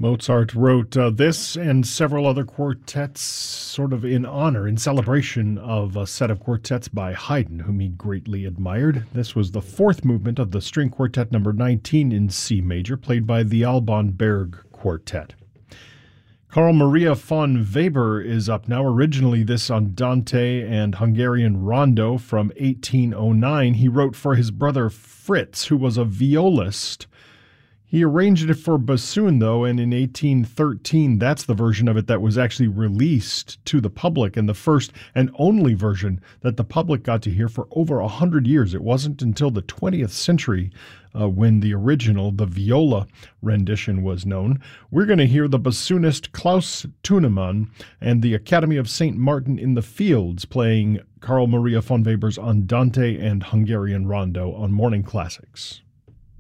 Mozart wrote this and several other quartets sort of in honor, in celebration of a set of quartets by Haydn, whom he greatly admired. This was the fourth movement of the string quartet number 19 in C major, played by the Alban Berg Quartet. Carl Maria von Weber is up now. Originally this Andante and Hungarian Rondo from 1809. He wrote for his brother Fritz, who was a violist. He arranged it for bassoon, though, and in 1813, that's the version of it that was actually released to the public, and the first and only version that the public got to hear for over 100 years. It wasn't until the 20th century when the original, the viola rendition, was known. We're going to hear the bassoonist Klaus Thunemann and the Academy of St. Martin in the Fields playing Carl Maria von Weber's Andante and Hungarian Rondo on Morning Classics.